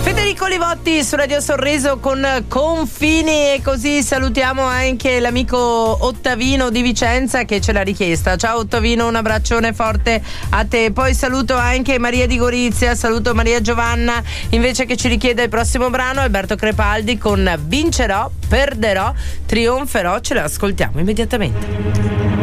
Federico Livotti su Radio Sorriso con Confini, e così salutiamo anche l'amico Ottavino di Vicenza che ce l'ha richiesta. Ciao Ottavino, un abbraccione forte a te. Poi saluto anche Maria di Gorizia, saluto Maria Giovanna invece che ci richiede il prossimo brano, Alberto Crepaldi con Vincerò, perderò, trionferò. Ce l'ascoltiamo immediatamente.